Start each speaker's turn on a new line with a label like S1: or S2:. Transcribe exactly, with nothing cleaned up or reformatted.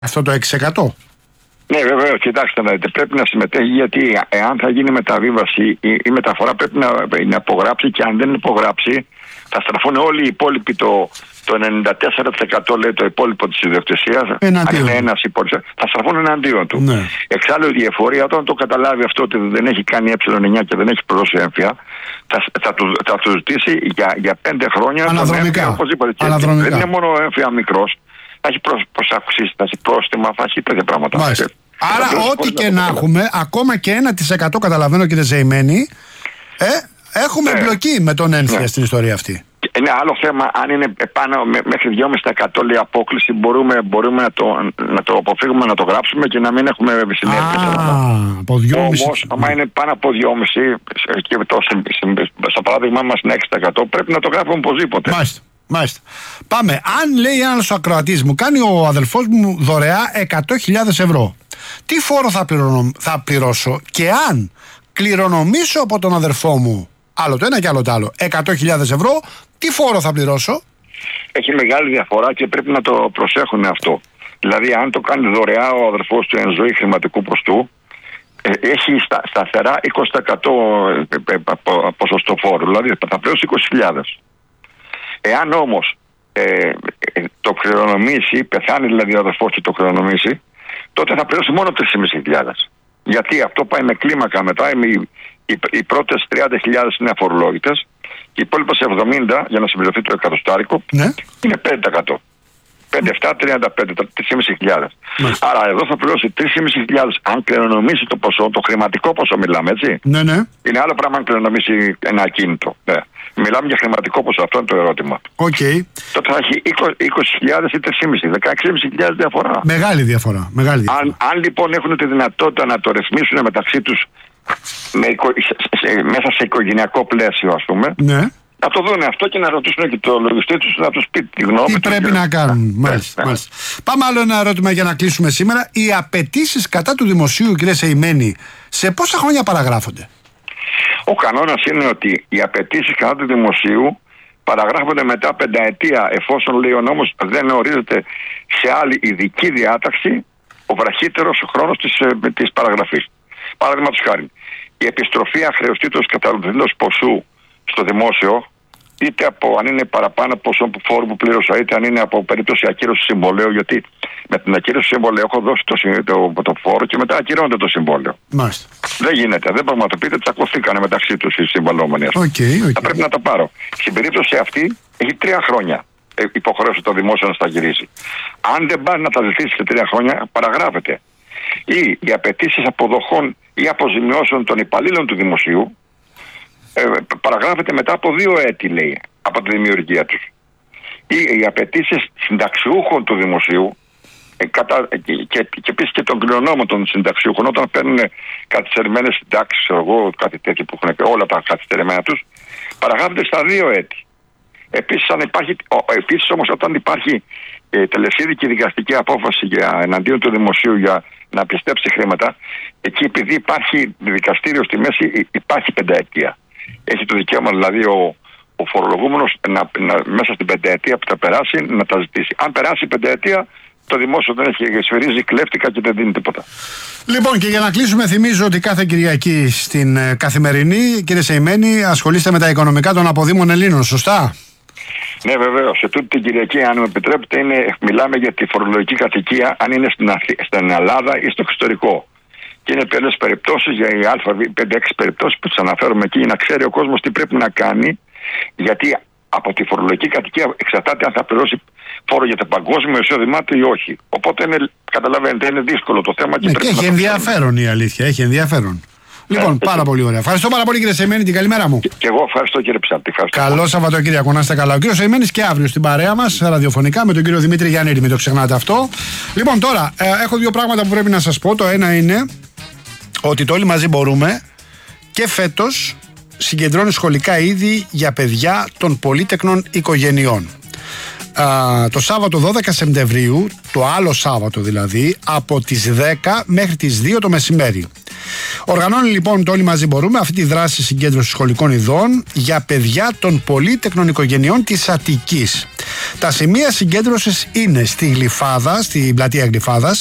S1: Αυτό το έξι τοις εκατό.
S2: Ναι, βεβαίως, κοιτάξτε να δείτε, πρέπει να συμμετέχει, γιατί εάν θα γίνει μεταβίβαση ή η μεταφορά πρέπει να, να υπογράψει, και αν δεν υπογράψει θα στραφούν όλοι οι υπόλοιποι, το, το ενενήντα τέσσερα τοις εκατό λέει το υπόλοιπο της ιδιοκτησίας, αν είναι ένας υπόλοιπος, θα στραφούν εναντίον του. Ναι. Εξάλλου η εφορία, όταν το καταλάβει αυτό ότι δεν έχει κάνει ε εννιά και δεν έχει πληρώσει έμφυα, θα, θα, του, θα του ζητήσει για, για πέντε χρόνια
S1: αναδρομικά.
S2: Έμφυα, οπωσδήποτε. Αναδρομικά. Δεν είναι μόνο έμφυα μικρός, θα έχει προσαυξήσει, θα έχει πρόστιμα, θα έχει τέτοια πράγματα.
S1: Μάλιστα. Άρα, ό,τι και να έχουμε, ακόμα και ένα τοις εκατό καταλαβαίνω, κύριε Ζεϊμένη, ε, έχουμε εμπλοκή με τον έμφυα ναι. στην ιστορία αυτή.
S2: Είναι άλλο θέμα, αν είναι πάνω μέχρι δυόμισι τοις εκατό λέει απόκληση, μπορούμε, μπορούμε να, το, να το αποφύγουμε, να το γράψουμε και να μην έχουμε συνέπειες. Όμως, άμα είναι πάνω από δυόμισι και το, στο παράδειγμα μας είναι έξι τοις εκατό, πρέπει να το γράφουμε οπωσδήποτε.
S1: Μάλιστα. Μάλιστα. Πάμε. Αν λέει ένας ακροατής μου, κάνει ο αδελφός μου δωρεά εκατό χιλιάδες ευρώ, τι φόρο θα, πληρωνω, θα πληρώσω, και αν κληρονομήσω από τον αδερφό μου άλλο το ένα και άλλο το άλλο εκατό χιλιάδες ευρώ, τι φόρο θα πληρώσω?
S2: Έχει μεγάλη διαφορά και πρέπει να το προσέχουν αυτό. Δηλαδή, αν το κάνει δωρεά ο αδερφός του εν ζωή χρηματικού προστού, έχει στα, σταθερά είκοσι τοις εκατό ποσοστό φόρου, δηλαδή θα πληρώσει είκοσι χιλιάδες. Εάν όμως ε, το κληρονομήσει, πεθάνει δηλαδή ο αδερφός του το κληρονομήσει, τότε θα πληρώσει μόνο τρεις χιλιάδες πεντακόσιες. Γιατί αυτό πάει με κλίμακα μετά. Οι, οι, οι πρώτες τριάντα χιλιάδες είναι αφορολόγητες και οι υπόλοιπες εβδομήντα για να συμπληρωθεί το εκατοστάρικο ναι. είναι πέντε τοις εκατό. πέντε, επτά, τριάντα πέντε, τρεις χιλιάδες πεντακόσιες. Άρα εδώ θα πληρώσει τρεις χιλιάδες πεντακόσιες αν κληρονομήσει το ποσό, το χρηματικό ποσό μιλάμε, έτσι.
S1: Ναι, ναι.
S2: Είναι άλλο πράγμα αν κληρονομήσει ένα ακίνητο. Ναι. Μιλάμε για χρηματικό ποσό, αυτό είναι το ερώτημα.
S1: Okay.
S2: Τότε θα έχει είκοσι χιλιάδες ή τρεις χιλιάδες πεντακόσιες, δεκαέξι χιλιάδες διαφορά.
S1: Μεγάλη διαφορά. Μεγάλη διαφορά.
S2: Αν, αν λοιπόν έχουν τη δυνατότητα να το ρυθμίσουν μεταξύ τους με, μέσα σε οικογενειακό πλαίσιο, ας πούμε,
S1: ναι.
S2: να το δουν αυτό και να ρωτήσουν και το λογιστή τους, να τους πει τη γνώμη.
S1: Τι πρέπει και... να κάνουν. Ναι, μάλιστα, ναι. μάλιστα. Πάμε άλλο ένα ερώτημα για να κλείσουμε σήμερα. Οι απαιτήσεις κατά του δημοσίου, κύριε Ζεϊμένη, σε πόσα χρόνια παραγράφονται?
S2: Ο κανόνας είναι ότι οι απαιτήσεις κατά του δημοσίου παραγράφονται μετά πενταετία, εφόσον λέει ο νόμος δεν ορίζεται σε άλλη ειδική διάταξη ο βραχύτερος χρόνος της, της παραγραφής. Παραδείγματος χάρη, η επιστροφή αχρεωστήτως καταναλωτικού ποσού στο δημόσιο, είτε από αν είναι παραπάνω ποσό που φόρου που πλήρωσα, είτε αν είναι από περίπτωση ακύρωση συμβολέου, γιατί με την ακύρωση συμβολέου έχω δώσει το, το, το φόρο και μετά ακυρώνεται το συμβόλαιο.
S1: Μάλιστα.
S2: Δεν γίνεται, δεν πραγματοποιείται, τσακωθήκανε μεταξύ τους οι συμβαλόμενοι.
S1: Okay, okay.
S2: Θα πρέπει να το πάρω. Στην περίπτωση αυτή έχει τρία χρόνια υποχρέωση το δημόσιο να στα γυρίσει. Αν δεν πάει να τα ζητήσει σε τρία χρόνια, παραγράφεται. Ή οι απαιτήσεις αποδοχών ή αποζημιώσεων των υπαλλήλων του δημοσίου ε, παραγράφεται μετά από δύο έτη, λέει, από τη δημιουργία τους. Ή οι απαιτήσεις συνταξιούχων του δημοσίου ε, κατά, και, και, και επίσης και των κληρονόμων των συνταξιούχων, όταν παίρνουν καθυστερημένες συντάξεις, εγώ, κάτι τέτοιο που έχουν όλα τα καθυστερημένα τους, παραγράφεται στα δύο έτη. Επίσης, αν υπάρχει, επίσης όμως όταν υπάρχει ε, τελεσίδικη δικαστική απόφαση για, εναντίον του δημοσίου για να πιστέψει χρήματα, εκεί επειδή υπάρχει δικαστήριο στη μέση, υπάρχει πενταετία. Έχει το δικαίωμα δηλαδή ο, ο φορολογούμενος να, να, μέσα στην πενταετία που θα περάσει να τα ζητήσει. Αν περάσει η πενταετία, το δημόσιο δεν έχει, σφυρίζει κλέφτικα και δεν δίνει τίποτα.
S1: Λοιπόν, και για να κλείσουμε, θυμίζω ότι κάθε Κυριακή στην ε, Καθημερινή, κύριε Ζεϊμένη, ασχολείστε με τα οικονομικά των αποδήμων Ελλήνων, σωστά?
S2: Ναι, βεβαίως. Σε τούτη την Κυριακή, αν μου επιτρέπετε, είναι, μιλάμε για τη φορολογική κατοικία, αν είναι στην, Αθή, στην Ελλάδα ή στο εξωτερικό. Και είναι πολλές περιπτώσεις, για οι Α πέντε έξι περιπτώσεις που τις αναφέρουμε εκεί, να ξέρει ο κόσμος τι πρέπει να κάνει, γιατί από τη φορολογική κατοικία εξαρτάται αν θα πληρώσει φόρο για το παγκόσμιο εισόδημά του ή όχι. Οπότε είναι, καταλαβαίνετε, είναι δύσκολο το θέμα. Και,
S1: ναι, και έχει ενδιαφέρον η αλήθεια, έχει ενδιαφέρον. Λοιπόν, ε, πάρα πολύ ωραία. Ευχαριστώ πάρα πολύ, κύριε Ζεϊμένη, την καλημέρα μου.
S2: Και, και εγώ ευχαριστώ, κύριε Ψάρτη.
S1: Καλό Σαββατοκύριακο, να είστε καλά. Ο κύριος Ζεϊμένης και αύριο στην παρέα μας, ραδιοφωνικά, με τον κύριο Δημήτρη Γιαννίδη, μην το ξεχνάτε αυτό. Λοιπόν, τώρα, ε, έχω δύο πράγματα που πρέπει να σας πω. Το ένα είναι ότι το Όλοι Μαζί Μπορούμε και φέτος συγκεντρώνει σχολικά είδη για παιδιά των πολύτεκνων οικογενειών. Uh, το Σάββατο δώδεκα Σεπτεμβρίου, το άλλο Σάββατο δηλαδή, από τις δέκα μέχρι τις δύο το μεσημέρι. Οργανώνει λοιπόν το Όλοι Μαζί Μπορούμε αυτή τη δράση συγκέντρωση σχολικών ειδών για παιδιά των πολυτεκνών οικογενειών της Αττικής. Τα σημεία συγκέντρωσης είναι στη Γλυφάδα, στην πλατεία Γλυφάδας,